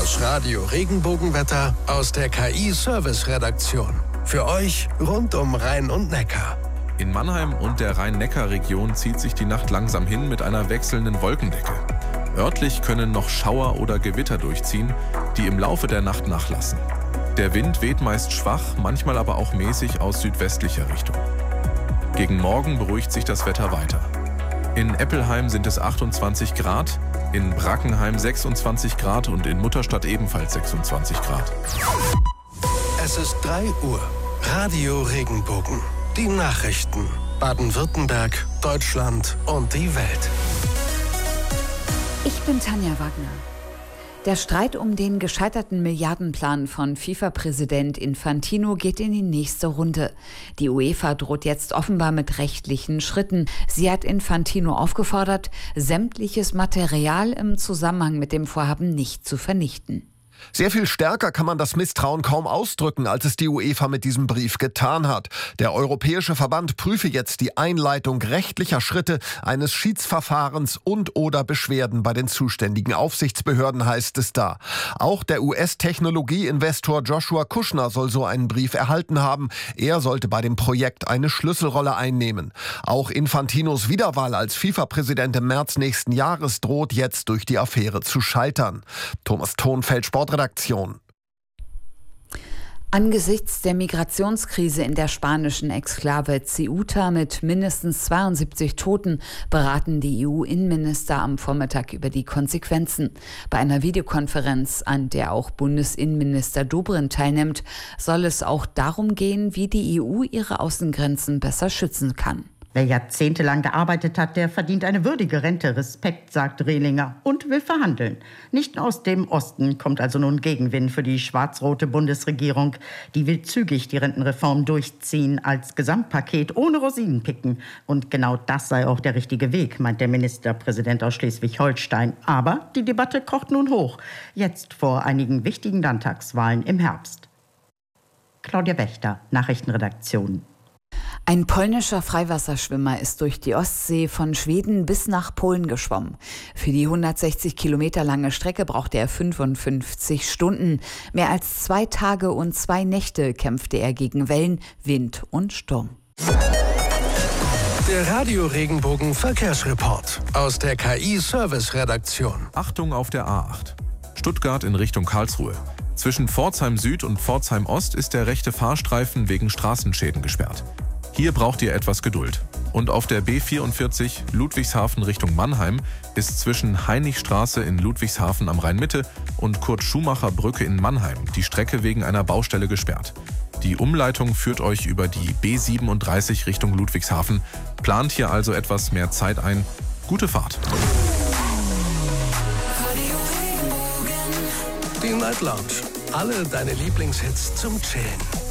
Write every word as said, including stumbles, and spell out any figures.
Das Radio Regenbogenwetter aus der K I-Service-Redaktion. Für euch rund um Rhein und Neckar. In Mannheim und der Rhein-Neckar-Region zieht sich die Nacht langsam hin mit einer wechselnden Wolkendecke. Örtlich können noch Schauer oder Gewitter durchziehen, die im Laufe der Nacht nachlassen. Der Wind weht meist schwach, manchmal aber auch mäßig aus südwestlicher Richtung. Gegen Morgen beruhigt sich das Wetter weiter. In Eppelheim sind es achtundzwanzig Grad, in Brackenheim sechsundzwanzig Grad und in Mutterstadt ebenfalls sechsundzwanzig Grad. Es ist drei Uhr. Radio Regenbogen. Die Nachrichten. Baden-Württemberg, Deutschland und die Welt. Ich bin Tanja Wagner. Der Streit um den gescheiterten Milliardenplan von FIFA-Präsident Infantino geht in die nächste Runde. Die UEFA droht jetzt offenbar mit rechtlichen Schritten. Sie hat Infantino aufgefordert, sämtliches Material im Zusammenhang mit dem Vorhaben nicht zu vernichten. Sehr viel stärker kann man das Misstrauen kaum ausdrücken, als es die UEFA mit diesem Brief getan hat. Der Europäische Verband prüfe jetzt die Einleitung rechtlicher Schritte, eines Schiedsverfahrens und oder Beschwerden bei den zuständigen Aufsichtsbehörden, heißt es da. Auch der U S-Technologieinvestor Joshua Kushner soll so einen Brief erhalten haben. Er sollte bei dem Projekt eine Schlüsselrolle einnehmen. Auch Infantinos Wiederwahl als FIFA-Präsident im März nächsten Jahres droht jetzt durch die Affäre zu scheitern. Thomas Thonfeld, Sportredaktion. Angesichts der Migrationskrise in der spanischen Exklave Ceuta mit mindestens zweiundsiebzig Toten beraten die E U-Innenminister am Vormittag über die Konsequenzen. Bei einer Videokonferenz, an der auch Bundesinnenminister Dobrindt teilnimmt, soll es auch darum gehen, wie die E U ihre Außengrenzen besser schützen kann. Wer jahrzehntelang gearbeitet hat, der verdient eine würdige Rente. Respekt, sagt Rehlinger, und will verhandeln. Nicht aus dem Osten kommt also nun Gegenwind für die schwarz-rote Bundesregierung. Die will zügig die Rentenreform durchziehen als Gesamtpaket ohne Rosinenpicken. Und genau das sei auch der richtige Weg, meint der Ministerpräsident aus Schleswig-Holstein. Aber die Debatte kocht nun hoch. Jetzt vor einigen wichtigen Landtagswahlen im Herbst. Claudia Wächter, Nachrichtenredaktion. Ein polnischer Freiwasserschwimmer ist durch die Ostsee von Schweden bis nach Polen geschwommen. Für die hundertsechzig Kilometer lange Strecke brauchte er fünfundfünfzig Stunden. Mehr als zwei Tage und zwei Nächte kämpfte er gegen Wellen, Wind und Sturm. Der Radio Regenbogen Verkehrsreport aus der K I-Service-Redaktion. Achtung auf der A acht. Stuttgart in Richtung Karlsruhe. Zwischen Pforzheim Süd und Pforzheim Ost ist der rechte Fahrstreifen wegen Straßenschäden gesperrt. Hier braucht ihr etwas Geduld. Und auf der B vierundvierzig Ludwigshafen Richtung Mannheim ist zwischen Heinrichstraße in Ludwigshafen am Rhein-Mitte und Kurt-Schumacher-Brücke in Mannheim die Strecke wegen einer Baustelle gesperrt. Die Umleitung führt euch über die B siebenunddreißig Richtung Ludwigshafen. Plant hier also etwas mehr Zeit ein. Gute Fahrt. Die Night Lounge. Alle deine Lieblingshits zum Chillen.